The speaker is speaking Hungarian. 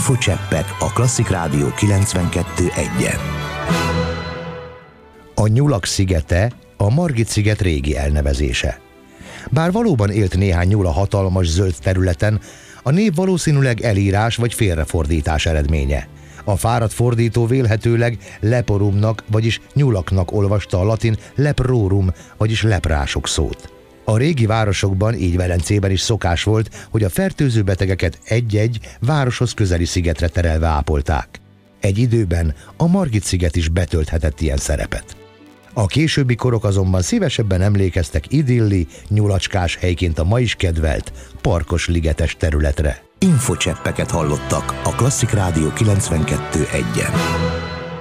Infocseppek a Klasszik Rádió 92.1-en. A Nyulak szigete a Margit-sziget régi elnevezése. Bár valóban élt néhány nyúl a hatalmas zöld területen, a név valószínűleg elírás vagy félrefordítás eredménye. A fáradt fordító vélhetőleg leporumnak, vagyis nyulaknak olvasta a latin leprorum, vagyis leprások szót. A régi városokban, így Velencében is szokás volt, hogy a fertőző betegeket egy-egy városhoz közeli szigetre terelve ápolták. Egy időben a Margit-sziget is betölthetett ilyen szerepet. A későbbi korok azonban szívesebben emlékeztek idilli, nyulacskás helyként a ma is kedvelt, parkos ligetes területre. Infocseppeket hallottak a Klasszik Rádió 92.1-en.